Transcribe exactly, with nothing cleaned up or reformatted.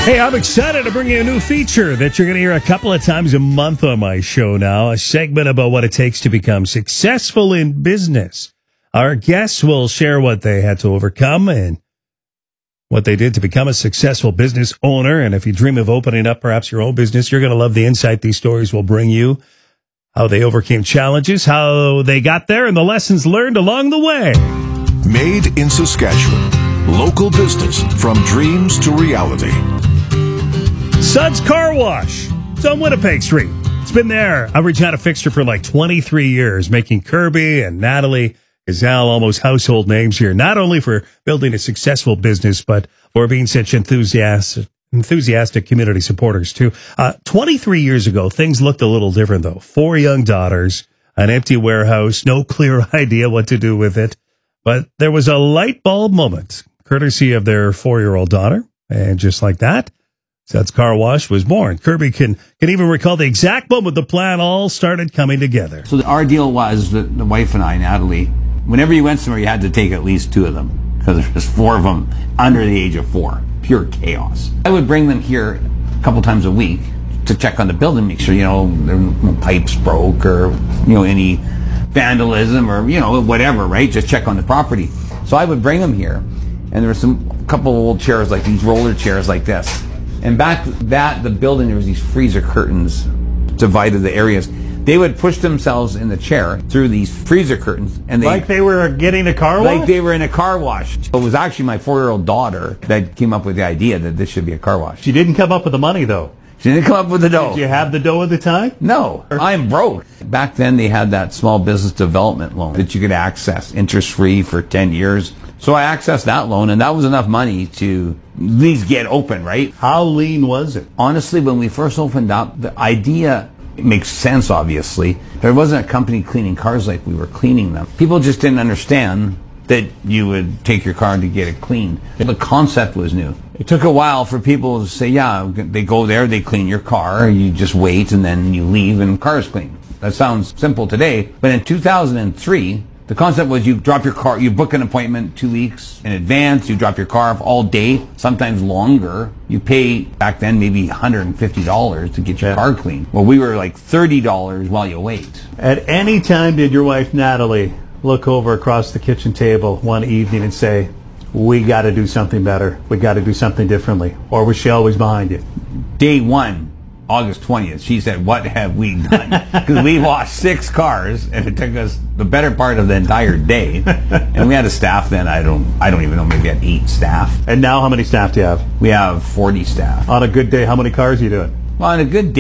Hey, I'm excited to bring you a new feature that you're going to hear a couple of times a month on my show now, a segment about what it takes to become successful in business. Our guests will share what they had to overcome and what they did to become a successful business owner. And if you dream of opening up perhaps your own business, you're going to love the insight these stories will bring you, how they overcame challenges, how they got there, and the lessons learned along the way. Made in Saskatchewan. Local business from dreams to reality. Suds Car Wash. It's on Winnipeg Street. It's been there. I've reached out a fixture for like twenty-three years, making Kirby and Natalie Gazal almost household names here, not only for building a successful business, but for being such enthusiastic, enthusiastic community supporters, too. Uh, twenty-three years ago, things looked a little different, though. Four young daughters, an empty warehouse, no clear idea what to do with it. But there was a light bulb moment, courtesy of their four-year-old daughter. And just like that, Suds Car Wash was born. Kirby can, can even recall the exact moment the plan all started coming together. So our deal was that the wife and I, Natalie, whenever you went somewhere, you had to take at least two of them because there was four of them under the age of four. Pure chaos. I would bring them here a couple times a week to check on the building, make sure, you know, the pipes broke or, you know, any vandalism or, you know, whatever, right? Just check on the property. So I would bring them here, and there were some a couple of old chairs like these roller chairs like this. And back that the building, there was these freezer curtains divided the areas. They would push themselves in the chair through these freezer curtains, and they Like they were getting a car wash? like they were in a car wash. It was actually my four-year-old daughter that came up with the idea that this should be a car wash. She didn't come up with the money, though. She didn't come up with the dough. Did you have the dough at the time? No, I'm broke. Back then, they had that small business development loan that you could access interest-free for ten years. So I accessed that loan, and that was enough money to at least get open, right? How lean was it? Honestly, when we first opened up, the idea makes sense, obviously. There wasn't a company cleaning cars like we were cleaning them. People just didn't understand that you would take your car to get it cleaned. The concept was new. It took a while for people to say, yeah, they go there, they clean your car, you just wait, and then you leave and the car is clean. That sounds simple today, but in two thousand three, the concept was you drop your car, you book an appointment two weeks in advance, you drop your car off all day, sometimes longer. You pay, back then, maybe one hundred fifty dollars to get your yeah. car cleaned. Well, we were like thirty dollars while you wait. At any time did your wife, Natalie, look over across the kitchen table one evening and say, we got to do something better, we got to do something differently? Or was she always behind you? Day one, August twentieth, she said, what have we done? Because we washed six cars, and it took us the better part of the entire day. And we had a staff then, I don't I don't even know, maybe we had eight staff. And now how many staff do you have? We have forty staff. On a good day, how many cars are you doing? Well, on a good day,